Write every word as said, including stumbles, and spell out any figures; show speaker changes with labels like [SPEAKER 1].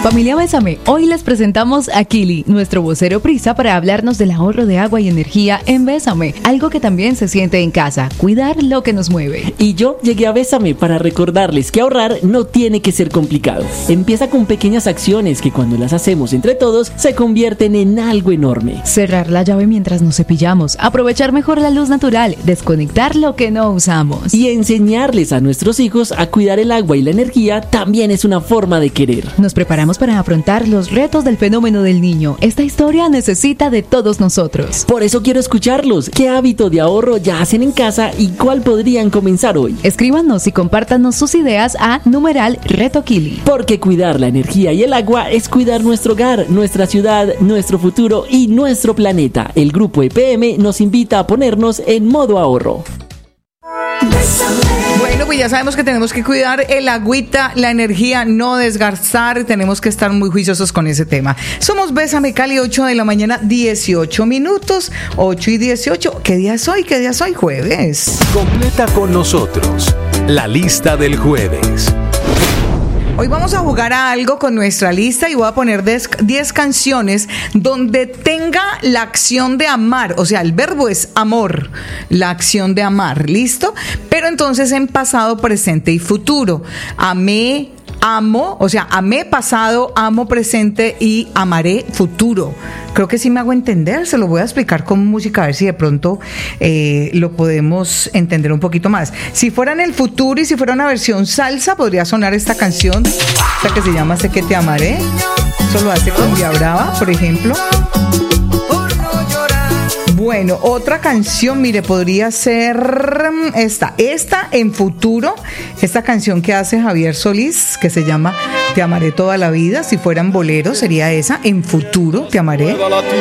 [SPEAKER 1] Familia Bésame, hoy les presentamos a Kili, nuestro vocero prisa, para hablarnos del ahorro de agua y energía en Bésame, algo que también se siente en casa, cuidar lo que nos mueve.
[SPEAKER 2] Y yo llegué a Bésame para recordarles que ahorrar no tiene que ser complicado. Empieza con pequeñas acciones que cuando las hacemos entre todos se convierten en algo enorme.
[SPEAKER 1] Cerrar la llave mientras nos cepillamos, aprovechar mejor la luz natural, desconectar lo que no usamos.
[SPEAKER 2] Y enseñarles a nuestros hijos a cuidar el agua y la energía también es una forma de querer.
[SPEAKER 1] Nos preparamos para afrontar los retos del fenómeno del niño. Esta historia necesita de todos nosotros.
[SPEAKER 2] Por eso quiero escucharlos. ¿Qué hábito de ahorro ya hacen en casa y cuál podrían comenzar hoy?
[SPEAKER 1] Escríbanos y compártanos sus ideas a numeral Reto Kili.
[SPEAKER 2] Porque cuidar la energía y el agua es cuidar nuestro hogar, nuestra ciudad, nuestro futuro y nuestro planeta. El Grupo E P M nos invita a ponernos en modo ahorro.
[SPEAKER 3] Bueno, pues ya sabemos que tenemos que cuidar el agüita, la energía, no desgastar, tenemos que estar muy juiciosos con ese tema. Somos Bésame Cali, ocho de la mañana, dieciocho minutos, ocho y dieciocho. ¿Qué día es hoy? ¿Qué día es hoy? Jueves.
[SPEAKER 4] Completa con nosotros la lista del jueves.
[SPEAKER 3] Hoy vamos a jugar a algo con nuestra lista y voy a poner diez canciones donde tenga la acción de amar, o sea, el verbo es amor, la acción de amar, ¿listo? Pero entonces en pasado, presente y futuro. Amé, amo, o sea, amé pasado, amo presente y amaré futuro. Creo que sí me hago entender, se lo voy a explicar con música a ver si de pronto eh, lo podemos entender un poquito más. Si fuera en el futuro y si fuera una versión salsa, podría sonar esta canción, esta que se llama Sé que te amaré. Eso lo hace Cumbia Brava, por ejemplo. Bueno, otra canción, mire, podría ser esta, esta en futuro, esta canción que hace Javier Solís, que se llama Te amaré toda la vida. Si fueran boleros sería esa, en futuro, te amaré.